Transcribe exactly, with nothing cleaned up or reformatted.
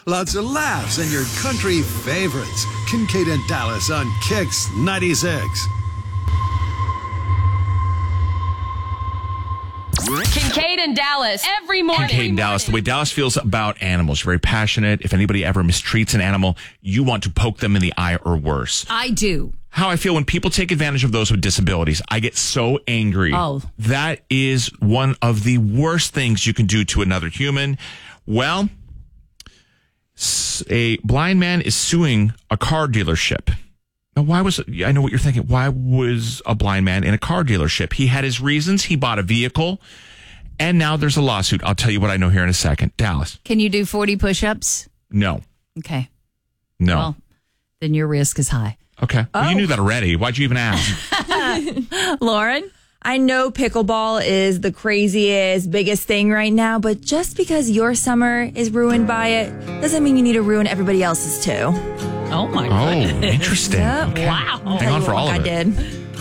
lots of laughs, and your country favorites. Kincaid and Dallas on Kix ninety-six. Kincaid and Dallas every morning. Kincaid and Dallas, the way Dallas feels about animals, very passionate. If anybody ever mistreats an animal, you want to poke them in the eye or worse. I do. How I feel when people take advantage of those with disabilities. I get so angry. Oh. That is one of the worst things you can do to another human. Well, a blind man is suing a car dealership. Now, why was it? I know what you're thinking. Why was a blind man in a car dealership? He had his reasons. He bought a vehicle, and now there's a lawsuit. I'll tell you what I know here in a second. Dallas. Can you do forty push-ups? No. Okay. No. Well, then your risk is high. Okay. Well, Oh. you knew that already. Why'd you even ask? Lauren? I know pickleball is the craziest, biggest thing right now, but just because your summer is ruined by it doesn't mean you need to ruin everybody else's too. Oh, my Oh, goodness. interesting. Yep. Okay. Wow. Hang on for all of I it. did.